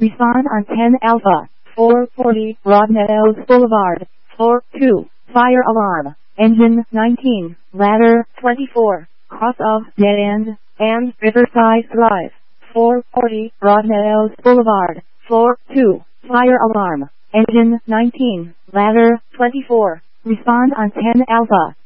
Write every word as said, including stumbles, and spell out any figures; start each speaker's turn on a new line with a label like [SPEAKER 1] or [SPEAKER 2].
[SPEAKER 1] Respond on ten Alpha. four forty Rodneos Boulevard. Floor two. Fire alarm. Engine nineteen. Ladder twenty-four. Cross of Dead End and Riverside Drive. four forty Rodneos Boulevard. Floor two. Fire alarm. Engine nineteen. Ladder twenty-four. Respond on ten Alpha.